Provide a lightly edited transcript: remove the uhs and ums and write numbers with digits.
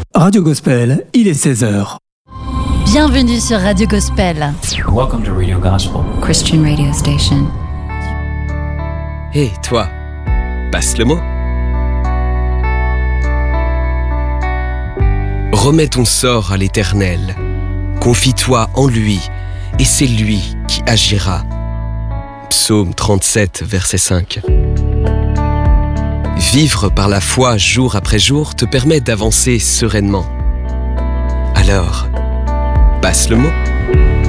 Radio Gospel, il est 16h. Bienvenue sur Radio Gospel. Welcome to Radio Gospel, Christian radio station. Hé, toi, passe le mot. Remets ton sort à l'Éternel, confie-toi en lui, et c'est lui qui agira. Psaume 37, verset 5. Vivre par la foi jour après jour te permet d'avancer sereinement. Alors, passe le mot.